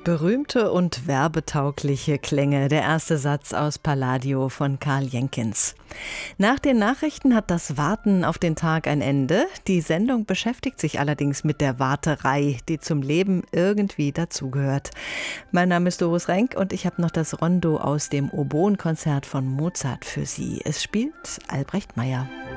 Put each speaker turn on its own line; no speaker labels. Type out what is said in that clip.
Berühmte und werbetaugliche Klänge, der erste Satz aus Palladio von Karl Jenkins. Nach den Nachrichten hat das Warten auf den Tag ein Ende. Die Sendung beschäftigt sich allerdings mit der Warterei, die zum Leben irgendwie dazugehört. Mein Name ist Doris Renk und ich habe noch das Rondo aus dem Oboenkonzert von Mozart für Sie. Es spielt Albrecht Meyer.